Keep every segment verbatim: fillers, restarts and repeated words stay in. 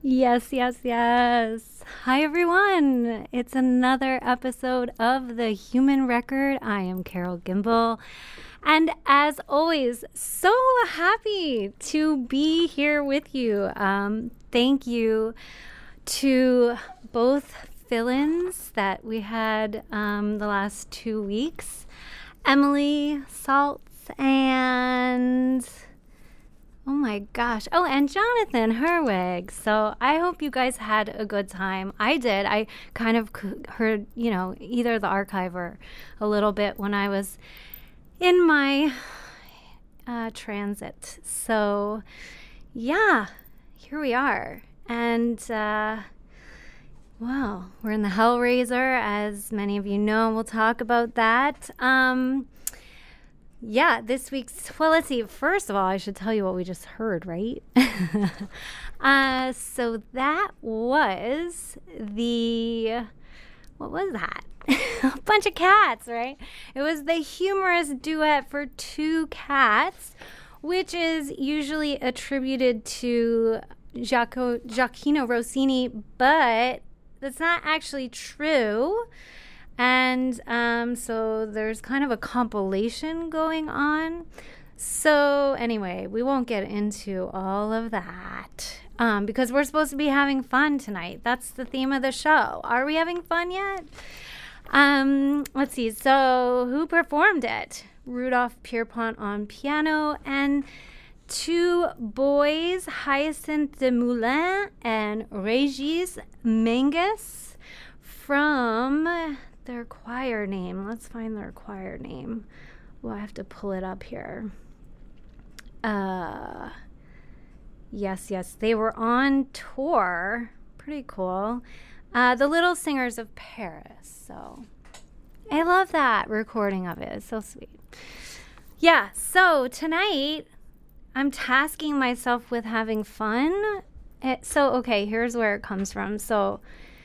Yes, yes, yes. Hi, everyone. It's another episode of The Human Record. I am Carol Gimbel. And as always, so happy to be here with you. Um, thank you to both fill-ins that we had um, the last two weeks. Emily Saltz and... Oh my gosh. Oh, and Jonathan Herwig. So I hope you guys had a good time. I did. I kind of heard, you know, either the archive or a little bit when I was in my uh, transit. So yeah, here we are. And, uh, well, we're in the Hellraiser, as many of you know. We'll talk about that. Um... Yeah, this week's, well, let's see. First of all, I should tell you what we just heard, right? uh, so that was the, what was that? A bunch of cats, right? It was the humorous duet for two cats, which is usually attributed to Giaco, Gioacchino Rossini, but that's not actually true. And um, so there's kind of a compilation going on. So anyway, we won't get into all of that um, because we're supposed to be having fun tonight. That's the theme of the show. Are we having fun yet? Um, let's see. So who performed it? Rudolph Pierpont on piano and two boys, Hyacinthe Desmoulins and Régis Menges from... their choir name. Let's find their choir name. Well, I have to pull it up here. Uh, yes, yes. They were on tour. Pretty cool. Uh, the Little Singers of Paris. So I love that recording of it. It's so sweet. Yeah, so tonight I'm tasking myself with having fun. It, so, okay, here's where it comes from. So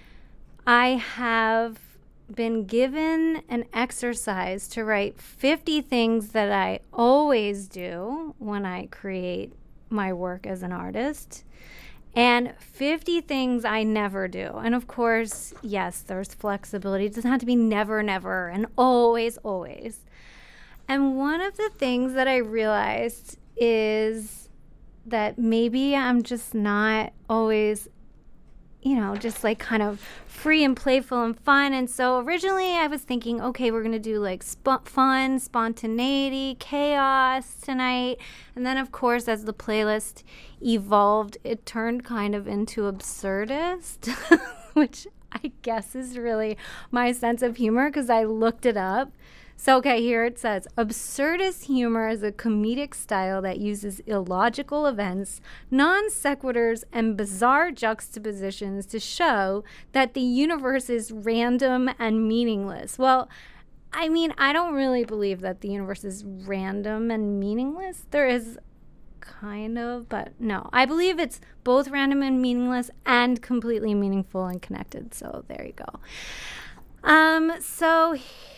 I have been given an exercise to write fifty things that I always do when I create my work as an artist and fifty things I never do. And of course, yes, there's flexibility. It doesn't have to be never, never, and always, always. And one of the things that I realized is that maybe I'm just not always, you know, just like kind of free and playful and fun. And so originally I was thinking, okay, we're going to do like sp- fun, spontaneity, chaos tonight. And then, of course, as the playlist evolved, it turned kind of into absurdist, which I guess is really my sense of humor because I looked it up. So, okay, here it says, absurdist humor is a comedic style that uses illogical events, non sequiturs, and bizarre juxtapositions to show that the universe is random and meaningless. Well, I mean, I don't really believe that the universe is random and meaningless. There is kind of, but no. I believe it's both random and meaningless and completely meaningful and connected. So there you go. Um, so...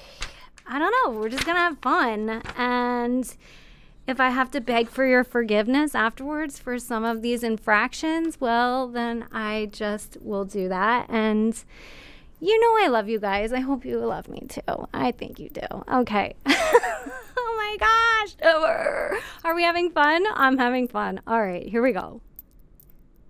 I don't know. We're just going to have fun. And if I have to beg for your forgiveness afterwards for some of these infractions, well, then I just will do that. And you know I love you guys. I hope you love me too. I think you do. Okay. Oh my gosh. Are we having fun? I'm having fun. All right, here we go.